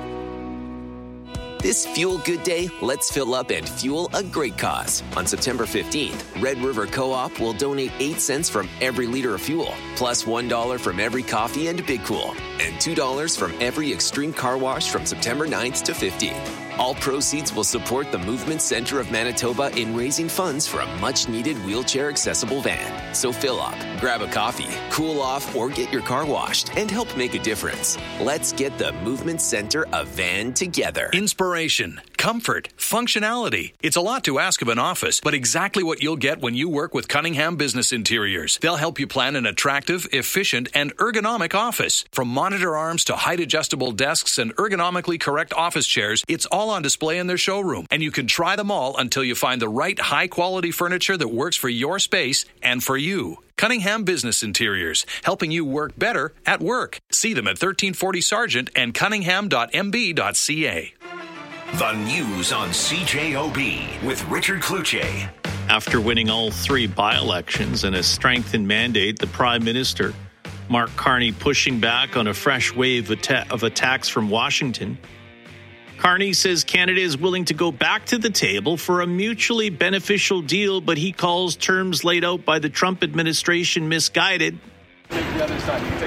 This Fuel Good Day, let's fill up and fuel a great cause. On September fifteenth, Red River Co-op will donate eight cents from every liter of fuel, plus one dollar from every coffee and Big Cool, and two dollars from every Extreme Car Wash from September ninth to fifteenth. All proceeds will support the Movement Center of Manitoba in raising funds for a much-needed wheelchair-accessible van. So fill up, grab a coffee, cool off, or get your car washed and help make a difference. Let's get the Movement Center a van together. Inspiration, comfort, functionality. It's a lot to ask of an office, but exactly what you'll get when you work with Cunningham Business Interiors. They'll help you plan an attractive, efficient, and ergonomic office. From monitor arms to height-adjustable desks and ergonomically correct office chairs, it's all on display in their showroom, and you can try them all until you find the right high-quality furniture that works for your space and for you. Cunningham Business Interiors, helping you work better at work. See them at thirteen forty Sargent and cunningham dot m b dot c a. The news on C J O B with Richard Cloutier. After winning all three by-elections and a strengthened mandate, the Prime Minister, Mark Carney, pushing back on a fresh wave of attacks from Washington. Carney says Canada is willing to go back to the table for a mutually beneficial deal, but he calls terms laid out by the Trump administration misguided. Take the other side. You take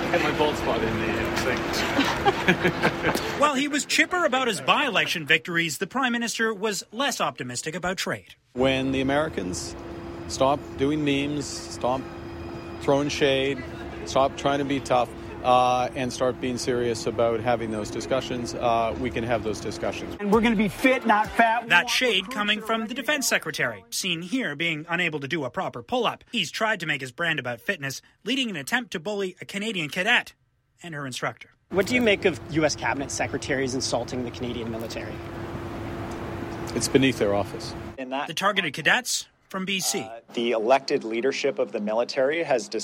Had my bald spot in the things. While he was chipper about his by-election victories, the Prime Minister was less optimistic about trade. When the Americans stop doing memes, stop throwing shade, stop trying to be tough, uh, and start being serious about having those discussions, uh, we can have those discussions. And we're going to be fit, not fat. That shade coming from the Defense Secretary, seen here being unable to do a proper pull-up. He's tried to make his brand about fitness, leading an attempt to bully a Canadian cadet and her instructor. What do you make of U S cabinet secretaries insulting the Canadian military? It's beneath their office. In that, the targeted cadets from B C. Uh, the elected leadership of the military has decided